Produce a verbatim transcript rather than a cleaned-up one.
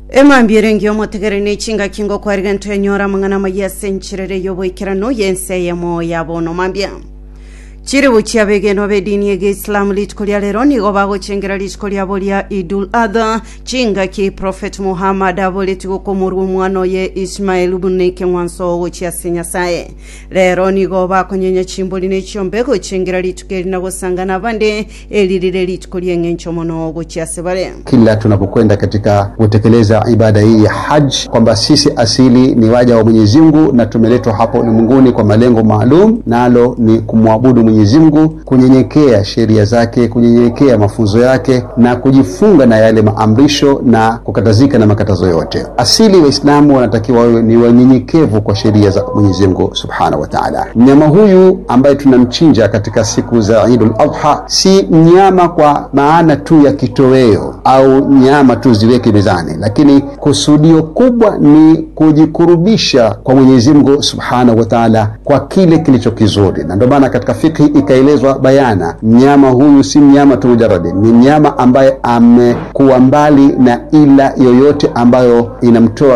Ema mbirengi omotegere ne chinga kingo kwa rigento ya nyora mangana maya senchirere yobo ikirano yense yamo yabo no mambia. Chiri wuchi abege no bedini ege Islam litkolia lero ni gobago chengera litkolia bolia Idul Adha chinga ki Prophet Muhammad abole tiko muru mwano ye Ismail buneke mwanso wuchi asenya sae. Lero ni goba konyenye chimboli ne chombego chengera litkeli na gosangana bande elilile litkolia ngencho mono wuchi asebale. Kila tunapokwenda katika kutekeleza ibada hii ya Hajj kwamba sisi asili ni waja wa Mwenyezi Mungu na tumeletwa hapo ulimwenguni kwa malengo maalum, nalo ni kumwabudu Mwenyezi Mungu, kunyenyekea sheria zake, kunyenyekea mafunzo yake na kujifunga na yale maamrisho na kukatazika na makatazo yote. Asili Waislamu wanatakiwa wawe ni wanyenyekevu kwa sheria za Mwenyezi Mungu Subhanahu wa Ta'ala. Mnyama huyu ambaye tunamchinja katika siku za Idul Adha si mnyama kwa maana tu ya kitoweo au nyama tu ziweke mezani, lakini kusudio kubwa ni kujikurubisha kwa Mwenyezi Mungu Subhanahu wa Ta'ala kwa kile kilicho kizuri. Na ndio maana katika fikhi ikaelezwa bayana, mnyama huyu si mnyama tu mujarrad, ni mnyama ambaye amekuwa mbali na ila yoyote ambayo inamtoa